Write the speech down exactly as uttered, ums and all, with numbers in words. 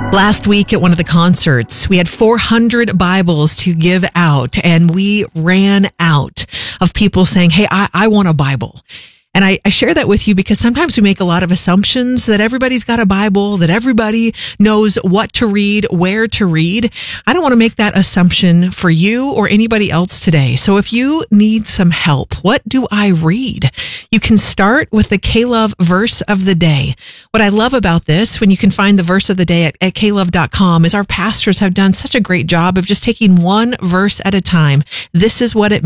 Last week at one of the concerts, we had four hundred Bibles to give out, and we ran out of people saying, hey, I, I want a Bible. And I, I share that with you because sometimes we make a lot of assumptions that everybody's got a Bible, that everybody knows what to read, where to read. I don't want to make that assumption for you or anybody else today. So if you need some help, what do I read? You can start with the K-Love verse of the day. What I love about this, when you can find the verse of the day at, at k love dot com, is our pastors have done such a great job of just taking one verse at a time. This is what it means.